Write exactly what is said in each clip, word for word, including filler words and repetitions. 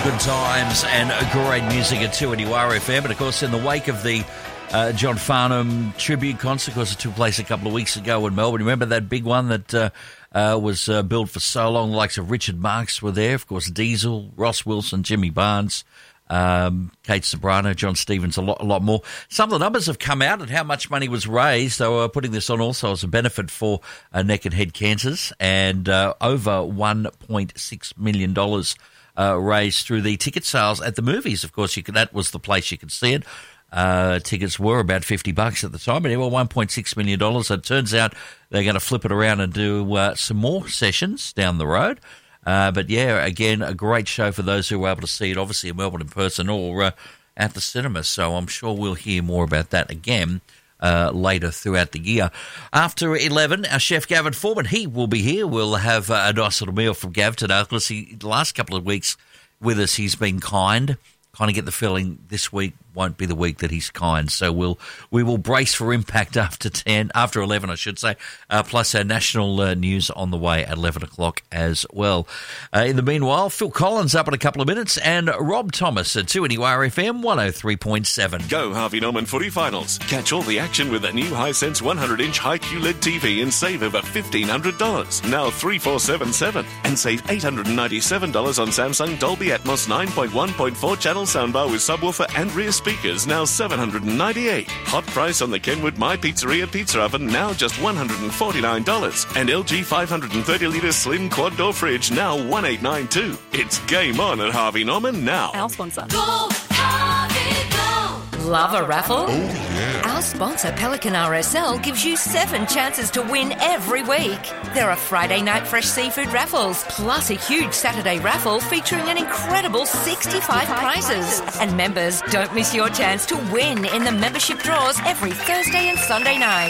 Good times and great music at two N U R F M. And, of course, in the wake of the uh, John Farnham tribute concert, of course, it took place a couple of weeks ago in Melbourne. Remember that big one that uh, uh, was uh, billed for so long? The likes of Richard Marx were there. Of course, Diesel, Ross Wilson, Jimmy Barnes, um, Kate Sobrano, John Stevens, a lot, a lot more. Some of the numbers have come out and how much money was raised. They were putting this on also as a benefit for uh, neck and head cancers, and uh, over one point six million dollars uh, raised through the ticket sales at the movies. Of course, you could, that was the place you could see it. Uh, tickets were about fifty bucks at the time, but anyway, one point six million dollars. It turns out they're going to flip it around and do uh, some more sessions down the road. Uh, but, yeah, again, a great show for those who were able to see it, obviously in Melbourne in person or uh, at the cinema. So I'm sure we'll hear more about that again uh, later throughout the year. After eleven, our chef Gavin Foreman, he will be here. We'll have uh, a nice little meal from Gav today. Of course, he, the last couple of weeks with us, he's been kind. Kind of get the feeling this week won't be the week that he's kind. So we'll we will brace for impact after ten, after eleven, I should say. Uh, plus our national uh, news on the way at eleven o'clock as well. Uh, in the meanwhile, Phil Collins up in a couple of minutes, and Rob Thomas at two N U R F M one oh three point seven. Go Harvey Norman Footy Finals. Catch all the action with the new Hisense one hundred inch high Q L E D T V and save over fifteen hundred dollars. Now three four seven seven. And save eight hundred ninety-seven dollars on Samsung Dolby Atmos nine point one point four channel soundbar with subwoofer and rear speakers, now seven hundred ninety-eight dollars. Hot price on the Kenwood My Pizzeria pizza oven, now just one hundred forty-nine dollars. And L G five hundred thirty litre slim quad door fridge, now one thousand eight hundred ninety-two dollars. It's game on at Harvey Norman now. Our sponsor. Go, Harvey, go! Love a raffle? Oh, yeah. Our sponsor, Pelican R S L, gives you seven chances to win every week. There are Friday night fresh seafood raffles, plus a huge Saturday raffle featuring an incredible sixty-five prizes. And members, don't miss your chance to win in the membership draws every Thursday and Sunday night.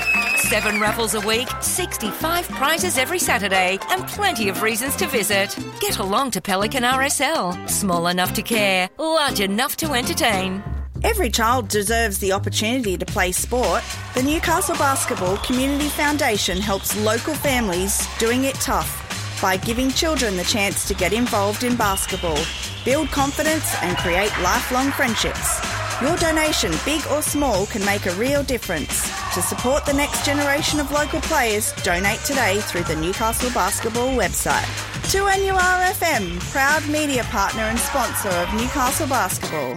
Seven raffles a week, sixty-five prizes every Saturday, and plenty of reasons to visit. Get along to Pelican R S L. Small enough to care, large enough to entertain. Every child deserves the opportunity to play sport. The Newcastle Basketball Community Foundation helps local families doing it tough by giving children the chance to get involved in basketball, build confidence and create lifelong friendships. Your donation, big or small, can make a real difference. To support the next generation of local players, donate today through the Newcastle Basketball website. two N U R F M, proud media partner and sponsor of Newcastle Basketball.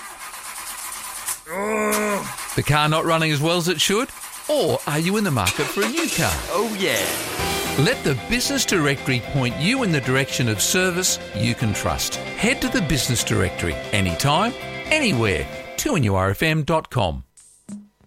The car not running as well as it should? Or are you in the market for a new car? Oh, yeah. Let the Business Directory point you in the direction of service you can trust. Head to the Business Directory anytime, anywhere. two N U R F M dot com.